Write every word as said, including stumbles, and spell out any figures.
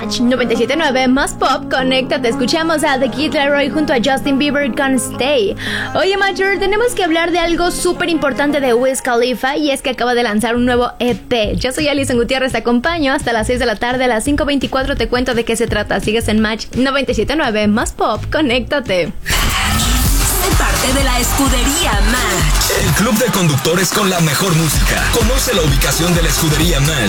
Match noventa y siete punto nueve más pop, conéctate. Escuchamos a The Kid Laroi junto a Justin Bieber con Stay. Oye, Major, tenemos que hablar de algo súper importante de Wiz Khalifa, y es que acaba de lanzar un nuevo E P. Yo soy Alison Gutiérrez, te acompaño hasta las seis de la tarde. A las cinco veinticuatro te cuento de qué se trata. Sigues en Match noventa y siete punto nueve más pop, conéctate. Sé parte de la escudería Match, el club de conductores con la mejor música. Conoce la ubicación de la escudería Match